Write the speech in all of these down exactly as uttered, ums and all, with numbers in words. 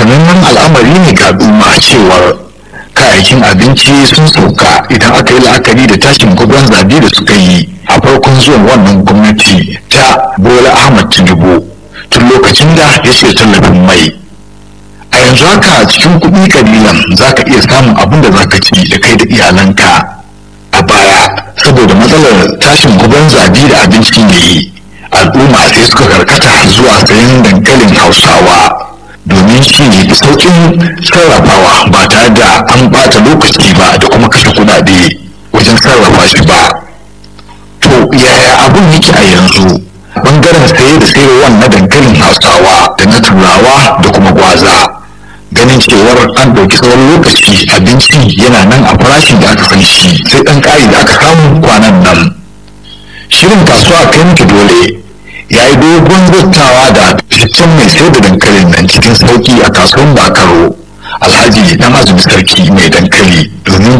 sanannen al'amari ne ga al'umma cewar kayayyakin abinci sun sauka idan aka yi la'akari da tashin gwagwan zabe da suka yi a farkon zuwan wannan gwamnati ta Bola Ahmad Tinubu tun lokacin da ya ce tallafin mai. A yanzu haka cikin kuɗi kalilan za ka iya samun abin da za ka ci da kai da iyalanka. A baya saboda matsalar tashin gwagwan zabe da abinci ne al'umma sai suka karkata zuwa sayan dankalin Hausawa domin shi ne sauƙin sarrafawa ba tare da an ɓata lokaci ba da kuma kashe kuɗaɗe wajen sarrafa shi ba. To yaya abun yake a yanzu bangaren saye da sayarwa na dankalin Hausawa da na Turawa da kuma gwaza, ganin cewar an ɗauki tsawon lokaci abinci yana nan a farashin da aka san shi sai ɗan ƙari da aka samu kwanan nan. Shirin kasuwa kai miki dole ya yi dogon zattawa da fitaccen mai sayar da dankalin nan cikin sauki a kasuwan Bakaro Alhaji Dan Azumi Sarki mai dankali domin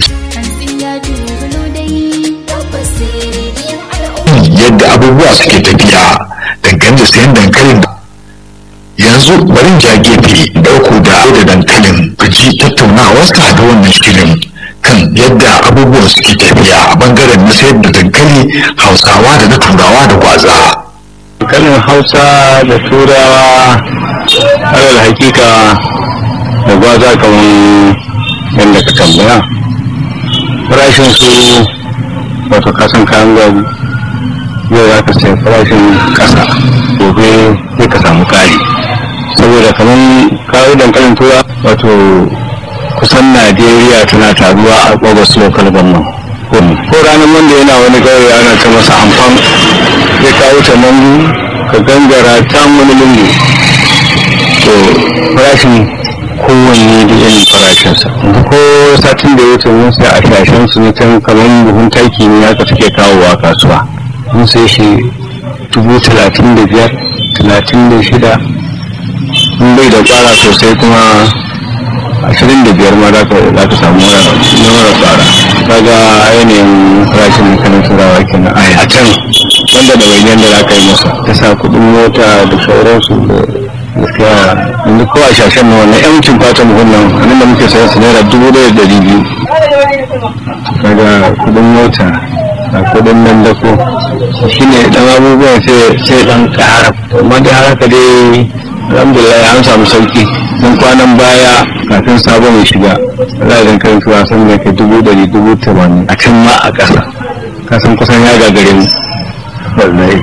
yadda abubuwa suke tafiya dangane da sayan dankalin. Yanzu bari ja gefe dauko da da dankalin ku ji tattaunawarsa da wannan shirin kan yadda abubuwan suke tafiya a bangaren na sayar da dankali Hausawa da na Turawa da gwaza. Dankalin Hausa da Turawa alal hakika da gwaza kamar yadda ka tambaya farashin su wato kasan kayan gwaji yau za ka sai farashin kasa gobe sai ka samu kari saboda kamar kawo dankalin tura wato kusan Najeriya tana taruwa a Lagos local government ko ranar wanda yana wani gauye ana ta masa amfan zai kawo ta mangu ka gangara ta wani lungu to farashin kowanne da irin farashinsa ko satin da ya wuce mun sai a shashen su ne can kamar buhun taki ne haka suke kawowa kasuwa mun sai shi dubu talatin da biyar talatin da shida in bai da kwara sosai kuma ashirin da biyar ma za ka samu na mara tsara kaga yanayin farashin kanin turawa kenan a can wanda da wajen da za ka yi masa ta sa kudin mota da sauransu da gaskiya yanzu kowa shashen na wannan yawancin fatan muhunnan hannun da muke sayan su naira dubu da dari biyu kaga kudin mota a kudin nan da ko shi ne dan abubuwan sai dan kara amma dai har haka dai alhamdulillah an samu sauki don kwanan baya kafin sabon mai shiga za a kan tuwa san da ke dubu dari dubu tamanin a can ma a ƙasa kasan kusan ya gagare mu wallahi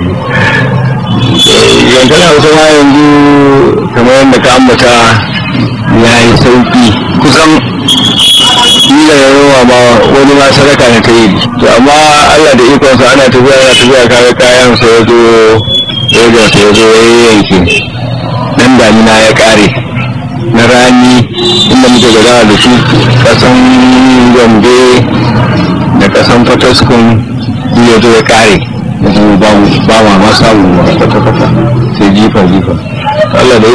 yankan hausa ma yanzu kamar yadda ka ambata ya yi sauki kusan ila ya yawa ma wani ma sadaka na ta yi to amma Allah da ikonsa ana tafiya ana tafiya kaga kayan sa ya zo ya ga sa ya zo ya yanke dan damina ya kare na rani inda muke gada da su kasan Gombe da kasan Fataskun duk ya zo ya kare yanzu ba ma ma samu kwata-kwata sai jifa jifa Allah da